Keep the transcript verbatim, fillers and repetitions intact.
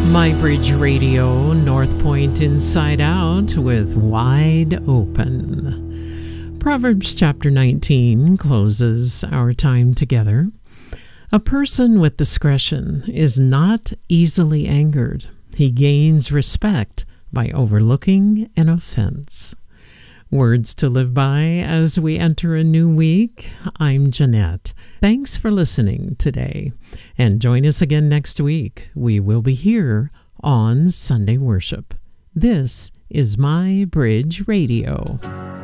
MyBridge Radio, North Point Inside Out with Wide Open. Proverbs chapter nineteen closes our time together. A person with discretion is not easily angered. He gains respect by overlooking an offense. Words to live by as we enter a new week. I'm Jeanette. Thanks for listening today. And join us again next week. We will be here on Sunday Worship. This is MyBridge Radio.